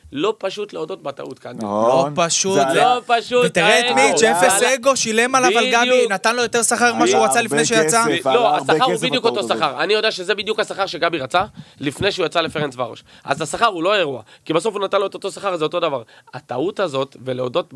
לא פשוט להודות בטעות כאן. לא פשוט. לא פשוט. ותראה את מיץ', אפס אגו, שילם עליו על גבי, נתן לו יותר שכר ממה שהוא רצה לפני שיצא. לא, השכר הוא בדיוק אותו שכר. אני יודע שזה בדיוק השכר שגבי רצה, לפני שהוא יצא לפרנץ ורוש. אז השכר הוא לא אירוע, כי בסוף הוא נתן לו את אותו שכר, זה אותו דבר. הטעות הזאת, ולהודות